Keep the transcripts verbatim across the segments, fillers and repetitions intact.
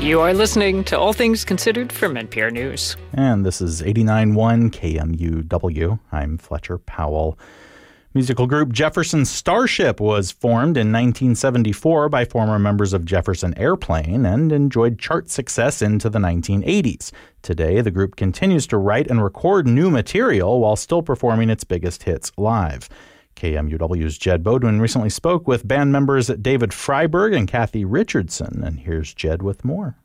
You are listening to All Things Considered from N P R News. And this is eighty-nine point one K M U W. I'm Fletcher Powell. Musical group Jefferson Starship was formed in nineteen seventy-four by former members of Jefferson Airplane and enjoyed chart success into the nineteen eighties. Today, the group continues to write and record new material while still performing its biggest hits live. K M U W's Jed Bodwin recently spoke with band members David Freiberg and Kathy Richardson, and here's Jed with more.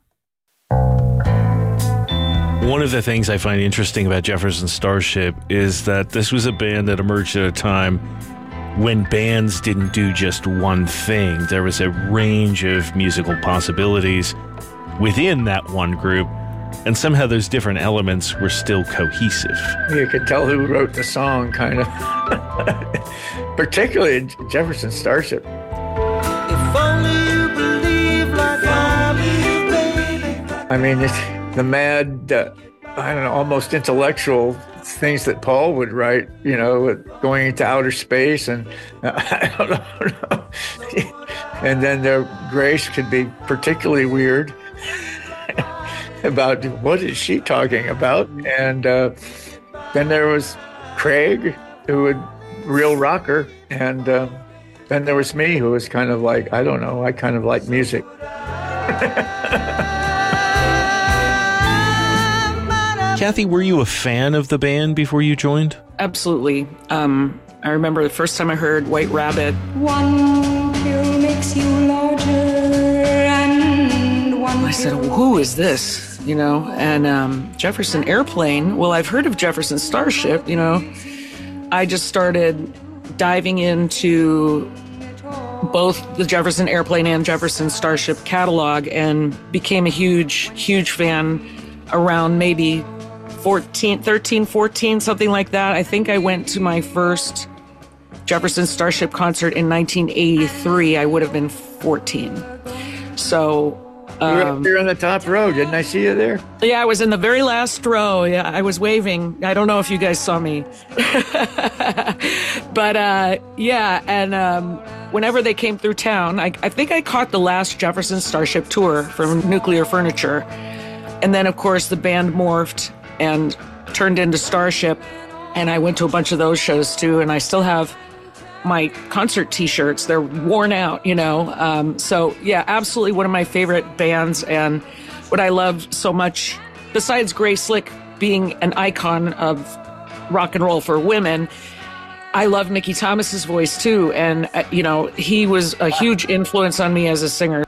One of the things I find interesting about Jefferson Starship is that this was a band that emerged at a time when bands didn't do just one thing. There was a range of musical possibilities within that one group, and somehow those different elements were still cohesive. You could tell who wrote the song, kind of. Particularly Jefferson Starship. If only you believe like I believe, baby. I mean, it's the mad, uh, I don't know, almost intellectual things that Paul would write, you know, with going into outer space, and uh, I don't know. I don't know. And then their Grace could be particularly weird about what is she talking about. And uh, then there was Craig, who would real rocker, and uh, then there was me, who was kind of like, I don't know, I kind of like music. Kathy, were you a fan of the band before you joined? Absolutely. Um, I remember the first time I heard White Rabbit. One pill makes you larger, and one I said, who is this? You know, and um, Jefferson Airplane, well, I've heard of Jefferson Starship, you know. I just started diving into both the Jefferson Airplane and Jefferson Starship catalog and became a huge, huge fan around maybe fourteen, thirteen, fourteen, something like that. I think I went to my first Jefferson Starship concert in nineteen eighty-three. I would have been fourteen. So Um, you were up there on the top row. Didn't I see you there? Yeah, I was in the very last row. Yeah, I was waving. I don't know if you guys saw me. But, uh, yeah, and um, whenever they came through town, I, I think I caught the last Jefferson Starship tour from Nuclear Furniture. And then, of course, the band morphed and turned into Starship. And I went to a bunch of those shows, too. And I still have my concert T-shirts. They're worn out, you know. Um, so, yeah, absolutely one of my favorite bands. And what I love so much, besides Grace Slick being an icon of rock and roll for women, I love Mickey Thomas's voice, too. And, uh, you know, he was a huge influence on me as a singer.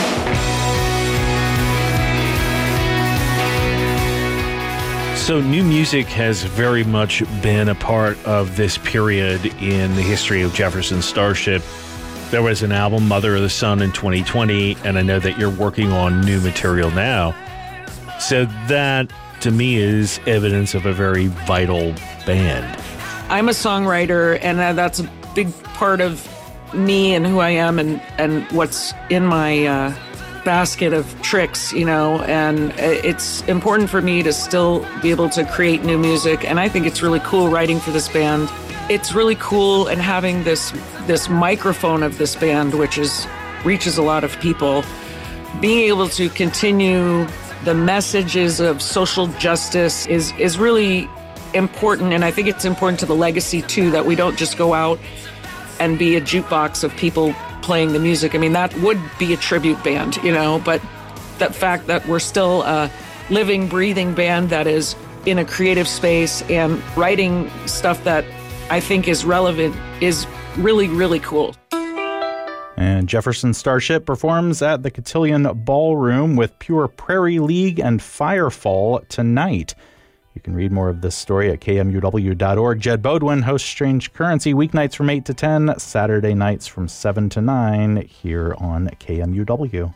So new music has very much been a part of this period in the history of Jefferson Starship. There was an album, Mother of the Sun, in twenty twenty, and I know that you're working on new material now. So that, to me, is evidence of a very vital band. I'm a songwriter, and that's a big part of me and who I am and, and what's in my uh, basket of tricks, you know, and it's important for me to still be able to create new music, and I think it's really cool writing for this band. It's really cool, and having this this microphone of this band, which is reaches a lot of people, being able to continue the messages of social justice is is really important, and I think it's important to the legacy too, that we don't just go out and be a jukebox of people playing the music. I mean, that would be a tribute band, you know, but the fact that we're still a living, breathing band that is in a creative space and writing stuff that I think is relevant is really, really cool. And Jefferson Starship performs at the Cotillion Ballroom with Pure Prairie League and Firefall tonight. You can read more of this story at K M U W dot org. Jed Bodwin hosts Strange Currency weeknights from eight to ten, Saturday nights from seven to nine here on K M U W.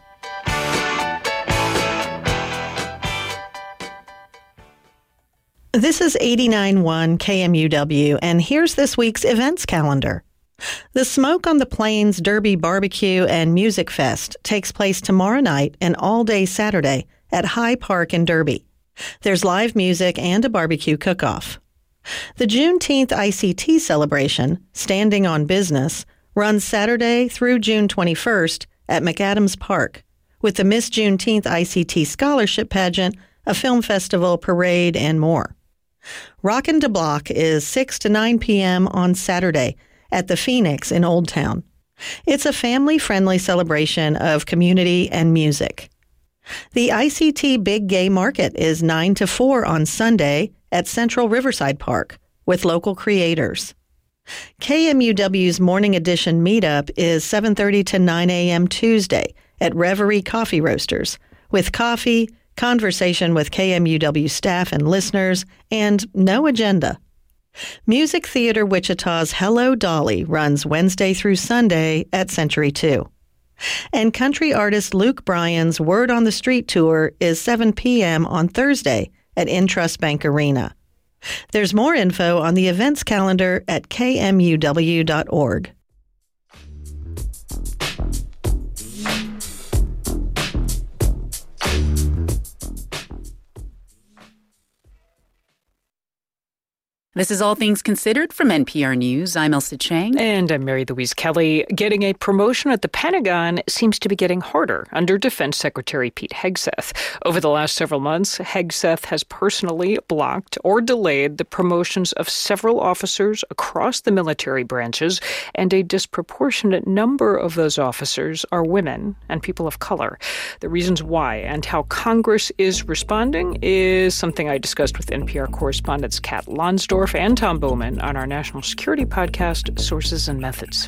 This is eighty-nine point one K M U W, and here's this week's events calendar. The Smoke on the Plains Derby Barbecue and Music Fest takes place tomorrow night and all day Saturday at High Park in Derby. There's live music and a barbecue cook-off. The Juneteenth I C T celebration, Standing on Business, runs Saturday through June twenty-first at McAdams Park, with the Miss Juneteenth I C T Scholarship Pageant, a film festival, parade, and more. Rockin' de Block is six to nine p.m. on Saturday at the Phoenix in Old Town. It's a family-friendly celebration of community and music. The I C T Big Gay Market is nine to four on Sunday at Central Riverside Park with local creators. K M U W's Morning Edition meetup is seven thirty to nine a.m. Tuesday at Reverie Coffee Roasters with coffee, conversation with K M U W staff and listeners, and no agenda. Music Theater Wichita's Hello Dolly runs Wednesday through Sunday at Century two. And country artist Luke Bryan's Word on the Street tour is seven p.m. on Thursday at Intrust Bank Arena. There's more info on the events calendar at k m u w dot org. This is All Things Considered from N P R News. I'm Elsa Chang. And I'm Mary Louise Kelly. Getting a promotion at the Pentagon seems to be getting harder under Defense Secretary Pete Hegseth. Over the last several months, Hegseth has personally blocked or delayed the promotions of several officers across the military branches, and a disproportionate number of those officers are women and people of color. The reasons why and how Congress is responding is something I discussed with N P R correspondents Kat Lonsdorf and Tom Bowman on our national security podcast, Sources and Methods.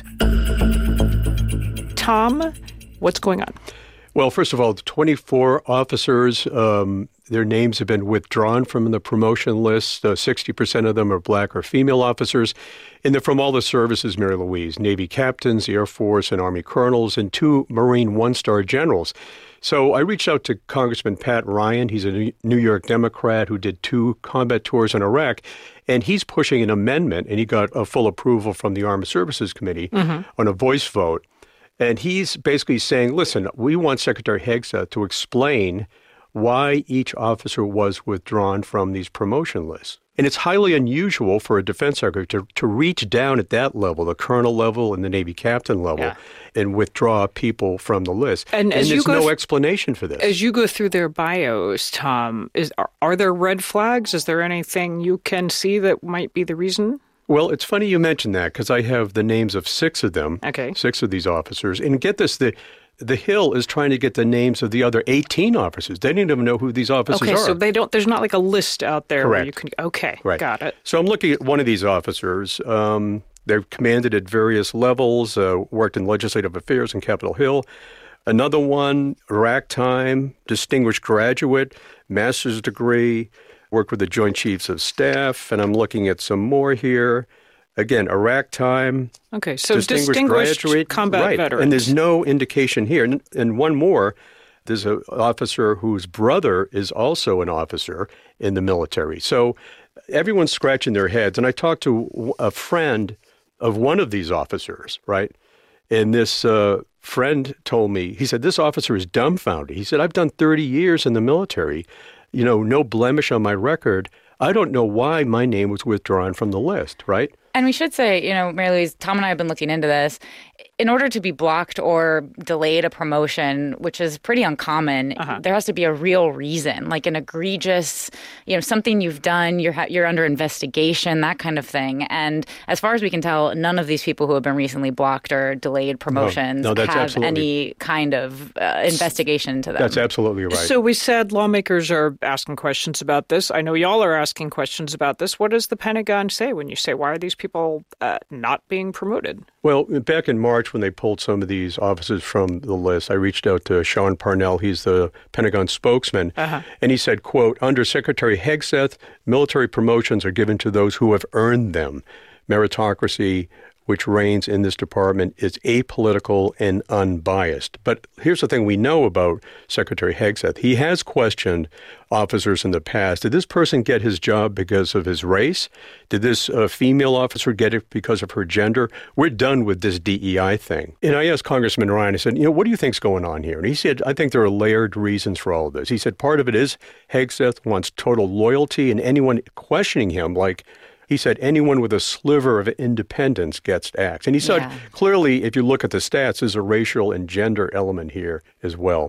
Tom, what's going on? Well, first of all, the twenty-four officers, um, their names have been withdrawn from the promotion list. Uh, sixty percent of them are black or female officers. And they're from all the services, Mary Louise, Navy captains, Air Force and Army colonels, and two Marine one-star generals. So I reached out to Congressman Pat Ryan. He's a New York Democrat who did two combat tours in Iraq, and he's pushing an amendment, and he got a full approval from the Armed Services Committee mm-hmm. on a voice vote. And he's basically saying, listen, we want Secretary Hegseth to explain why each officer was withdrawn from these promotion lists. And it's highly unusual for a defense secretary to, to reach down at that level, the colonel level and the Navy captain level, yeah. and withdraw people from the list. And, and there's no th- explanation for this. As you go through their bios, Tom, is are, are there red flags? Is there anything you can see that might be the reason? Well, it's funny you mention that because I have the names of six of them, okay. six of these officers. And get this, the The Hill is trying to get the names of the other eighteen officers. They didn't even know who these officers okay, are. Okay, so they don't. There's not like a list out there Correct. where you can. Okay, right. Got it. So I'm looking at one of these officers. Um, they're commanded at various levels. Uh, worked in legislative affairs in Capitol Hill. Another one, Iraq time, distinguished graduate, master's degree. Worked with the Joint Chiefs of Staff, and I'm looking at some more here. Again, Iraq time. Okay, so distinguished, distinguished graduate, combat right. veterans. And there's no indication here. And, and one more, there's an officer whose brother is also an officer in the military. So everyone's scratching their heads. And I talked to a friend of one of these officers, right? And this uh, friend told me, he said, this officer is dumbfounded. He said, I've done thirty years in the military, you know, no blemish on my record. I don't know why my name was withdrawn from the list, right? And we should say, you know, Mary Louise, Tom and I have been looking into this. In order to be blocked or delayed a promotion, which is pretty uncommon, uh-huh. there has to be a real reason, like an egregious, you know, something you've done, you're ha- you're under investigation, that kind of thing. And as far as we can tell, none of these people who have been recently blocked or delayed promotions no, no, that's have absolutely. any kind of uh, investigation into them. That's absolutely right. So we said lawmakers are asking questions about this. I know y'all are asking questions about this. What does the Pentagon say when you say, why are these people uh, not being promoted? Well, back in March, when they pulled some of these officers from the list, I reached out to Sean Parnell. He's the Pentagon spokesman. Uh-huh. And he said, quote, under Secretary Hegseth, military promotions are given to those who have earned them. Meritocracy, which reigns in this department, is apolitical and unbiased. But here's the thing we know about Secretary Hegseth. He has questioned officers in the past. Did this person get his job because of his race? Did this uh, female officer get it because of her gender? We're done with this D E I thing. And I asked Congressman Ryan, I said, you know, what do you think's going on here? And he said, I think there are layered reasons for all of this. He said, part of it is Hegseth wants total loyalty, and anyone questioning him, like, he said anyone with a sliver of independence gets axed. And he said, yeah. clearly, if you look at the stats, there's a racial and gender element here as well.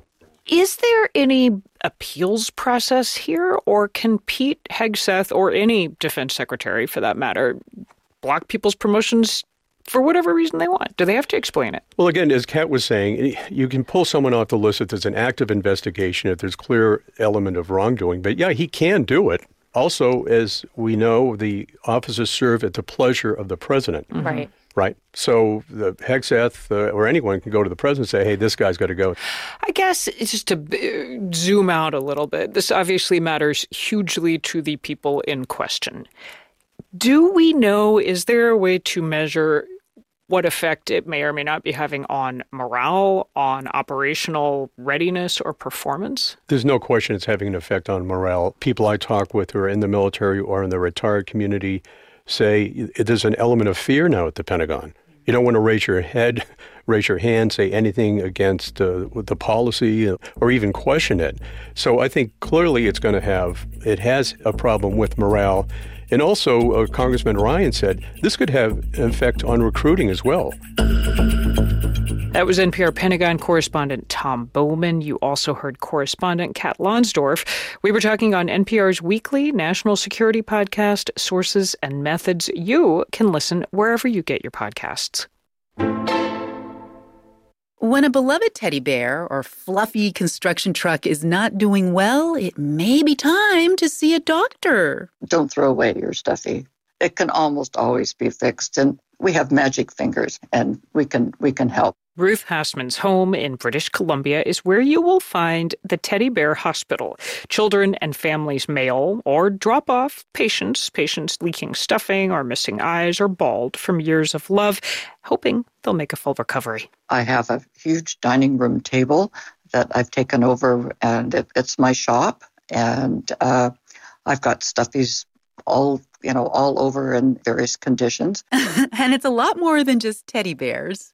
Is there any appeals process here, or can Pete Hegseth, or any defense secretary for that matter, block people's promotions for whatever reason they want? Do they have to explain it? Well, again, as Kat was saying, you can pull someone off the list if there's an active investigation, if there's clear element of wrongdoing. But yeah, he can do it. Also, as we know, the officers serve at the pleasure of the president. Mm-hmm. Right. Right. So the Hegseth uh, or anyone can go to the president and say, hey, this guy's got to go. I guess it's just to b- zoom out a little bit. This obviously matters hugely to the people in question. Do we know, is there a way to measure what effect it may or may not be having on morale, on operational readiness or performance? There's no question it's having an effect on morale. People I talk with who are in the military or in the retired community say there's an element of fear now at the Pentagon. You don't want to raise your head, raise your hand, say anything against uh, the policy or even question it. So I think clearly it's going to have, it has a problem with morale. And also, uh, Congressman Ryan said this could have an effect on recruiting as well. That was N P R Pentagon correspondent Tom Bowman. You also heard correspondent Kat Lonsdorf. We were talking on N P R's weekly national security podcast, Sources and Methods. You can listen wherever you get your podcasts. When a beloved teddy bear or fluffy construction truck is not doing well, it may be time to see a doctor. Don't throw away your stuffy. It can almost always be fixed, and we have magic fingers, and we can we can help. Ruth Hassman's home in British Columbia is where you will find the Teddy Bear Hospital. Children and families mail or drop off patients, patients leaking stuffing or missing eyes or bald from years of love, hoping they'll make a full recovery. I have a huge dining room table that I've taken over, and it, it's my shop, and uh, I've got stuffies all, you know, all over in various conditions. And it's a lot more than just teddy bears.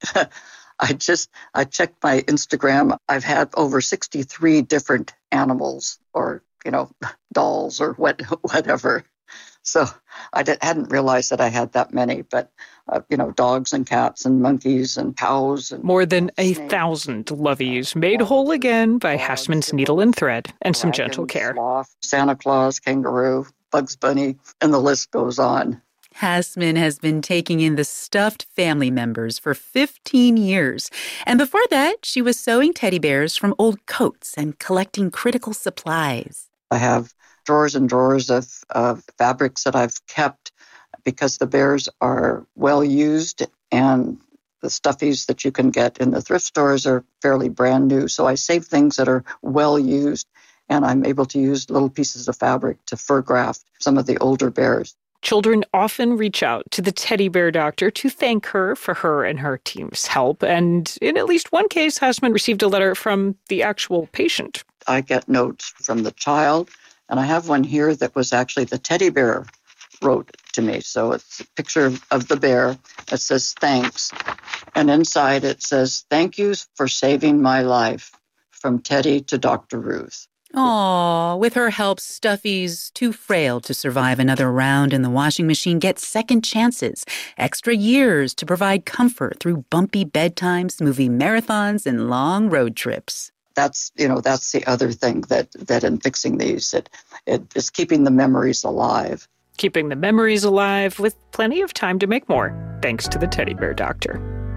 I just, I checked my Instagram. I've had over sixty-three different animals or, you know, dolls or what, whatever. So I did, hadn't realized that I had that many, but, uh, you know, dogs and cats and monkeys and cows. And more than a thousand loveys made whole again by Hassman's needle and thread and some gentle care. Sloth, Santa Claus, kangaroo, Bugs Bunny, and the list goes on. Hassman has been taking in the stuffed family members for fifteen years. And before that, she was sewing teddy bears from old coats and collecting critical supplies. I have drawers and drawers of, of fabrics that I've kept because the bears are well used, and the stuffies that you can get in the thrift stores are fairly brand new. So I save things that are well used, and I'm able to use little pieces of fabric to fur graft some of the older bears. Children often reach out to the teddy bear doctor to thank her for her and her team's help. And in at least one case, Hassman received a letter from the actual patient. I get notes from the child, and I have one here that was actually the teddy bear wrote to me. So it's a picture of the bear that says thanks. And inside it says, thank you for saving my life, from Teddy to Doctor Ruth. Aw, with her help, Stuffy's too frail to survive another round in the washing machine gets second chances, extra years to provide comfort through bumpy bedtimes, movie marathons, and long road trips. That's, you know, that's the other thing that, that in fixing these, it, it is keeping the memories alive. Keeping the memories alive with plenty of time to make more, thanks to the Teddy Bear Doctor.